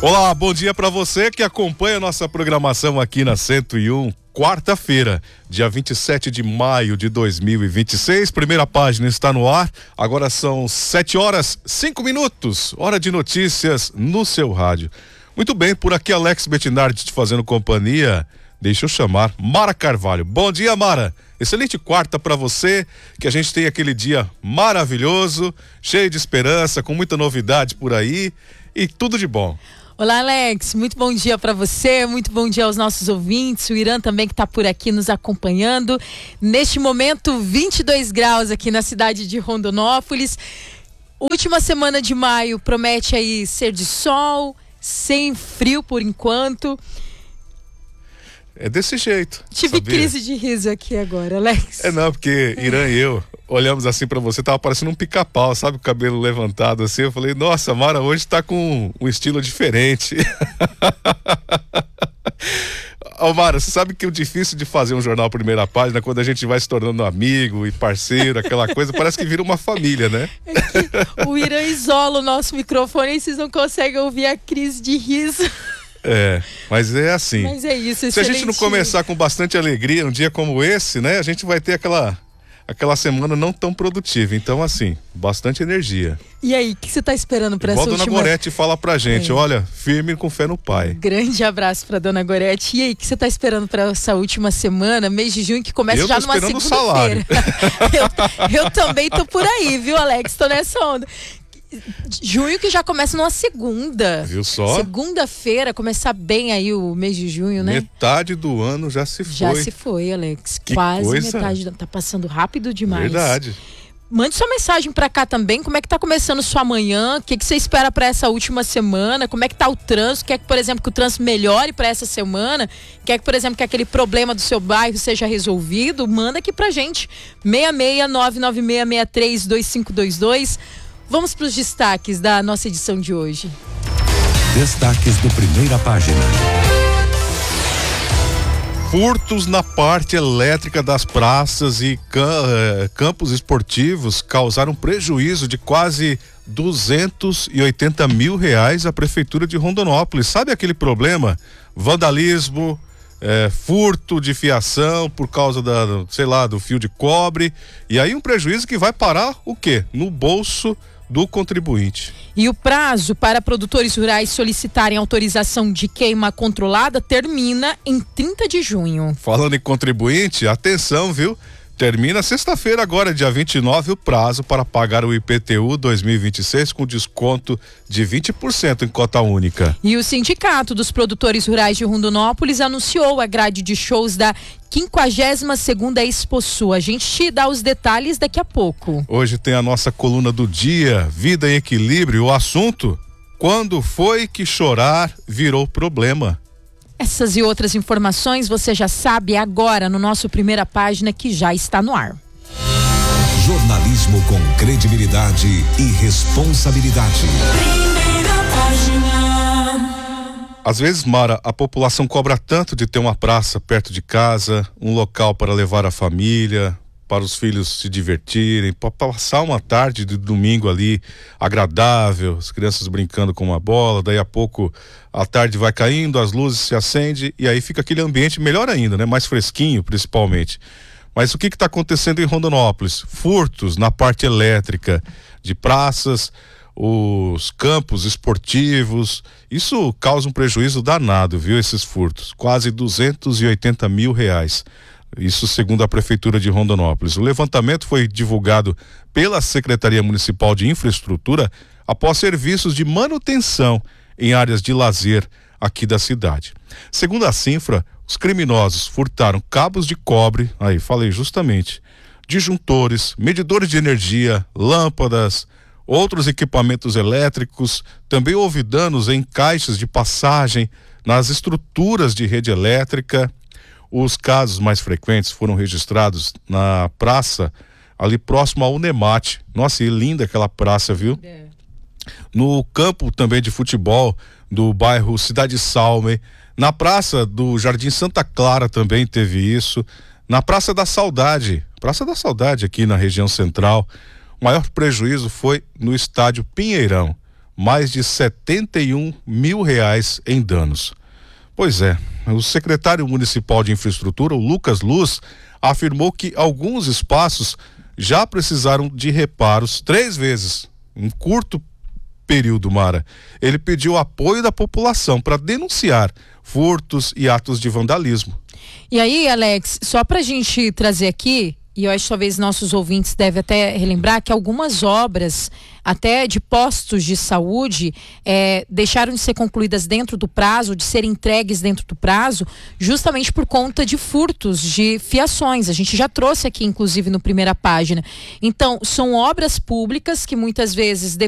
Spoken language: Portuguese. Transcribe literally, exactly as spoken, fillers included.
Olá, bom dia para você que acompanha a nossa programação aqui na cento e um, quarta-feira, dia vinte e sete de maio de dois mil e vinte e seis. Primeira página está no ar. Agora são sete horas, cinco minutos. Hora de notícias no seu rádio. Muito bem, por aqui Alex Bettinardi te fazendo companhia. Deixa eu chamar Mara Carvalho. Bom dia, Mara. Excelente quarta para você, que a gente tem aquele dia maravilhoso, cheio de esperança, com muita novidade por aí e tudo de bom. Olá, Alex, muito bom dia para você, muito bom dia aos nossos ouvintes, o Irã também que está por aqui nos acompanhando. Neste momento, vinte e dois graus aqui na cidade de Rondonópolis. Última semana de maio promete aí ser de sol, sem frio por enquanto. É desse jeito. Tive sabia? crise de riso aqui agora, Alex. É não, porque Irã e eu olhamos assim pra você, tava parecendo um pica-pau, sabe? O cabelo levantado assim. Eu falei, nossa, Mara hoje tá com um estilo diferente. Ô Mara, você sabe que o difícil de fazer um jornal primeira página, quando a gente vai se tornando amigo e parceiro, aquela coisa, parece que vira uma família, né? É que o Irã isola o nosso microfone e vocês não conseguem ouvir a crise de riso. É, mas é assim. Mas é isso, se a gente não começar com bastante alegria um dia como esse, né? A gente vai ter aquela, aquela semana não tão produtiva. Então, assim, bastante energia. E aí, o que você está esperando para essa última... Igual a Dona Gorete fala pra gente, é. olha, firme com fé no Pai. Grande abraço pra Dona Gorete. E aí, o que você está esperando para essa última semana, mês de junho, que começa eu já numa segunda-feira? eu, eu também tô por aí, viu, Alex? Tô nessa onda. Junho que já começa numa segunda. Viu só? Segunda-feira, começar bem aí o mês de junho, né? Metade do ano já se foi. Já se foi, Alex. Que Quase coisa. metade. Tá passando rápido demais. Verdade. Mande sua mensagem pra cá também. Como é que tá começando sua manhã? O que, que você espera pra essa última semana? Como é que tá o trânsito? Quer que, por exemplo, que o trânsito melhore pra essa semana? Quer que, por exemplo, que aquele problema do seu bairro seja resolvido? Manda aqui pra gente. seis seis nove nove seis seis três dois cinco dois dois. Vamos para os destaques da nossa edição de hoje. Destaques do Primeira Página. Furtos na parte elétrica das praças e campos esportivos causaram prejuízo de quase duzentos e oitenta mil reais à Prefeitura de Rondonópolis. Sabe aquele problema? Vandalismo, é, furto de fiação por causa da, sei lá, do fio de cobre. E aí um prejuízo que vai parar o quê? No bolso do contribuinte. E o prazo para produtores rurais solicitarem autorização de queima controlada termina em trinta de junho. Falando em contribuinte, atenção, viu? Termina sexta-feira agora, dia vinte e nove, o prazo para pagar o I P T U dois mil e vinte e seis com desconto de vinte por cento em cota única. E o Sindicato dos Produtores Rurais de Rondonópolis anunciou a grade de shows da quinquagésima segunda Exposul. A gente te dá os detalhes daqui a pouco. Hoje tem a nossa coluna do dia, Vida em Equilíbrio, o assunto: quando foi que chorar virou problema? Essas e outras informações você já sabe agora no nosso Primeira Página, que já está no ar. Jornalismo com credibilidade e responsabilidade. Primeira Página. Às vezes, Mara, a população cobra tanto de ter uma praça perto de casa, um local para levar a família, para os filhos se divertirem, para passar uma tarde de domingo ali agradável, as crianças brincando com uma bola, daí a pouco a tarde vai caindo, as luzes se acendem e aí fica aquele ambiente melhor ainda, né? Mais fresquinho, principalmente. Mas o que está acontecendo em Rondonópolis? Furtos na parte elétrica de praças, os campos esportivos, isso causa um prejuízo danado, viu? Esses furtos, quase duzentos e oitenta mil reais. Isso segundo a Prefeitura de Rondonópolis. O levantamento foi divulgado pela Secretaria Municipal de Infraestrutura após serviços de manutenção em áreas de lazer aqui da cidade. Segundo a Cinfra, os criminosos furtaram cabos de cobre, aí falei justamente, disjuntores, medidores de energia, lâmpadas, outros equipamentos elétricos. Também houve danos em caixas de passagem, nas estruturas de rede elétrica. Os casos mais frequentes foram registrados na praça, ali próximo ao Unemate. Nossa, e linda aquela praça, viu? É. No campo também de futebol do bairro Cidade Salme, na praça do Jardim Santa Clara também teve isso, na Praça da Saudade, Praça da Saudade aqui na região central. O maior prejuízo foi no estádio Pinheirão. mais de setenta e um mil reais em danos. Pois é, o secretário municipal de infraestrutura, o Lucas Luz, afirmou que alguns espaços já precisaram de reparos três vezes, em curto período, Mara. Ele pediu apoio da população para denunciar furtos e atos de vandalismo. E aí, Alex, só pra gente trazer aqui, e eu acho que talvez nossos ouvintes devem até relembrar que algumas obras, até de postos de saúde, é, deixaram de ser concluídas dentro do prazo, de serem entregues dentro do prazo, justamente por conta de furtos de fiações. A gente já trouxe aqui, inclusive, no primeira página. Então, são obras públicas que muitas vezes